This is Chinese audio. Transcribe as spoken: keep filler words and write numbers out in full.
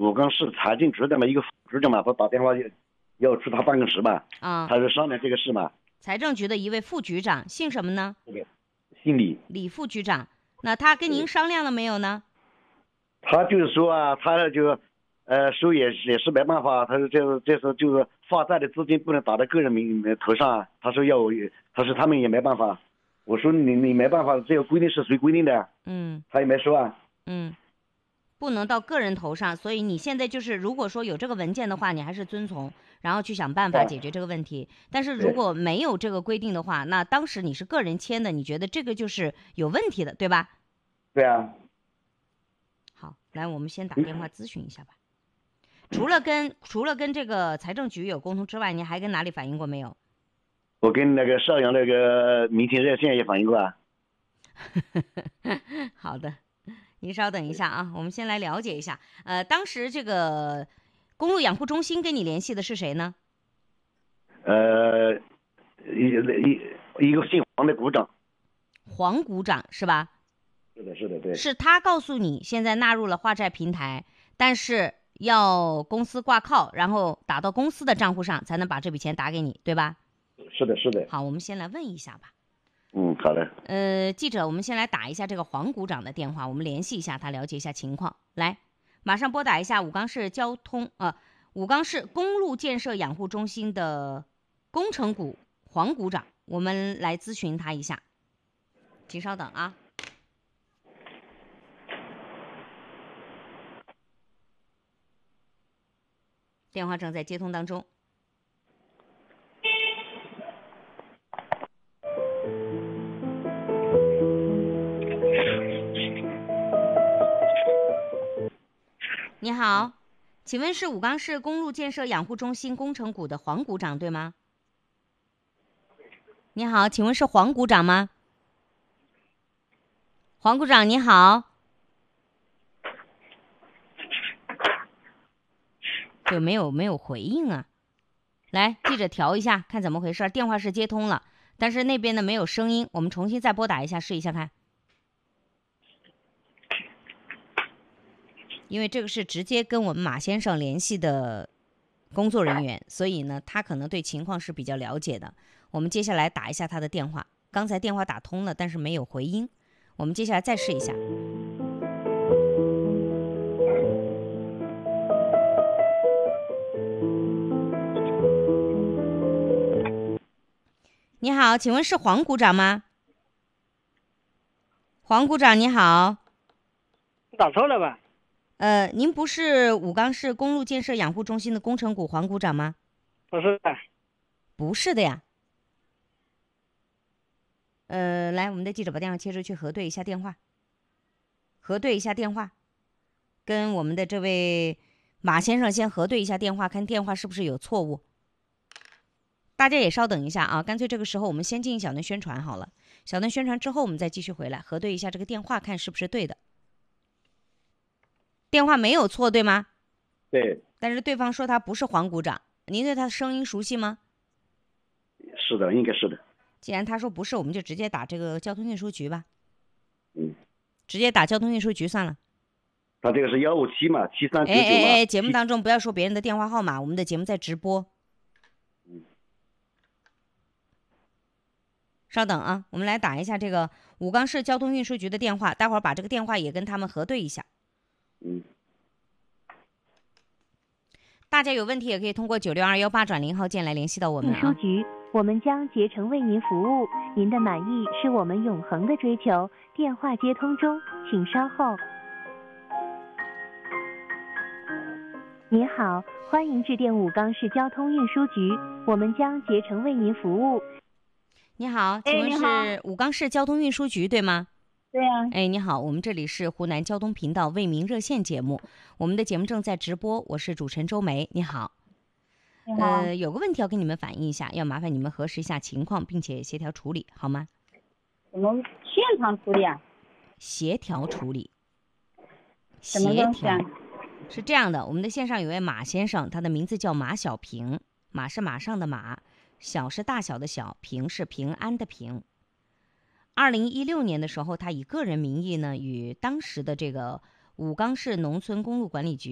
武冈市财政局的嘛一个副局长嘛，他打电话要去他办公室嘛， 啊， 他是商量这个事嘛。 财政局的一位副局长，姓什么呢？ 姓李。 李副局长。那他跟您商量了没有呢？ 他就是说啊，他就呃说也也是没办法，他说这这是就是发债的资金不能打到个人名头上，他说要他说他们也没办法。我说你你没办法，这个规定是谁规定的？ 嗯， 他也没说啊。 嗯，不能到个人头上，所以你现在就是，如果说有这个文件的话，你还是遵从，然后去想办法解决这个问题。但是如果没有这个规定的话，那当时你是个人签的，你觉得这个就是有问题的，对吧？ 对啊。 好，来，我们先打电话咨询一下吧。除了跟除了跟这个财政局有沟通之外，你还跟哪里反映过没有？ 我跟那个邵阳那个民情热线也反映过啊。 好的，您稍等一下啊，我们先来了解一下。呃，当时这个公路养护中心跟你联系的是谁呢？ 呃，一一一个姓黄的股长。 黄股长是吧？ 是的，是的，对。 是他告诉你现在纳入了化债平台，但是要公司挂靠，然后打到公司的账户上才能把这笔钱打给你，对吧？ 是的，是的。 好，我们先来问一下吧。 嗯，好的。 呃，记者，我们先来打一下这个黄股长的电话，我们联系一下他，了解一下情况。来，马上拨打一下武冈市交通呃武冈市公路建设养护中心的工程股黄股长，我们来咨询他一下，请稍等啊。电话正在接通当中。你好，请问是武冈市公路建设养护中心工程股的黄股长对吗？你好，请问是黄股长吗？黄股长你好。就没有没有回应啊。来，记者调一下看怎么回事，电话是接通了，但是那边呢没有声音，我们重新再拨打一下试一下看。因为这个是直接跟我们马先生联系的工作人员，所以呢他可能对情况是比较了解的。我们接下来打一下他的电话，刚才电话打通了但是没有回音，我们接下来再试一下。你好，请问是黄股长吗？黄股长你好。 打错了吧？ 呃，您不是武冈市公路建设养护中心的工程股黄股长吗？ 不是的。 不是的呀。呃，来，我们的记者把电话切出去核对一下电话，核对一下电话，跟我们的这位马先生先核对一下电话，看电话是不是有错误。大家也稍等一下啊，干脆这个时候我们先进行小段宣传好了，小段宣传之后我们再继续回来核对一下这个电话，看是不是对的。电话没有错对吗？ 对。 但是对方说他不是黄股长，您对他的声音熟悉吗？ 是的，应该是的。 既然他说不是，我们就直接打这个交通运输局吧。 嗯， 直接打交通运输局算了。 他这个是幺五七嘛，七三九九嘛。 哎哎哎，节目当中不要说别人的电话号码，我们的节目在直播。 嗯。 稍等啊，我们来打一下这个武冈市交通运输局的电话，待会儿把这个电话也跟他们核对一下。 嗯。 大家有问题也可以通过九六二幺八转零号键来联系到我们啊。 运输局，我们将竭诚为您服务，您的满意是我们永恒的追求。电话接通中，请稍后。您好，欢迎致电武冈市交通运输局，我们将竭诚为您服务。 你好，请问是武冈市交通运输局对吗？ 对呀、啊。 哎，你好，我们这里是湖南交通频道为民热线节目，我们的节目正在直播，我是主持人周梅。你好。 你好。 呃，有个问题要跟你们反映一下，要麻烦你们核实一下情况，并且协调处理，好吗？ 怎么现场处理啊？ 协调处理。 什么东西啊？ 是这样的，我们的线上有位马先生，他的名字叫马小平，马是马上的马，小是大小的小，平是平安的平。二零一六年的时候，他以个人名义呢，与当时的这个武冈市农村公路管理局